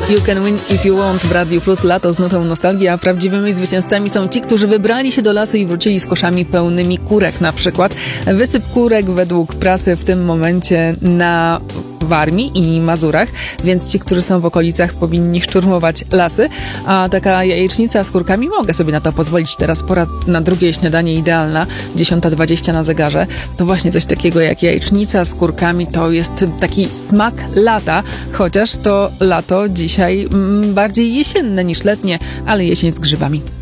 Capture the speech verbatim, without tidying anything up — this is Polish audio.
You can win if you want w Radiu Plus, lato z nutą nostalgii, a prawdziwymi zwycięzcami są ci, którzy wybrali się do lasu i wrócili z koszami pełnymi kurek na przykład. Wysyp kurek według prasy w tym momencie na Warmii i Mazurach, więc ci, którzy są w okolicach, powinni szturmować lasy, a taka jajecznica z kurkami, mogę sobie na to pozwolić. Teraz pora na drugie śniadanie idealna, dziesiąta dwadzieścia na zegarze. To właśnie coś takiego jak jajecznica z kurkami, to jest taki smak lata, chociaż to lato dzisiaj mm, bardziej jesienne niż letnie, ale jesień z grzybami.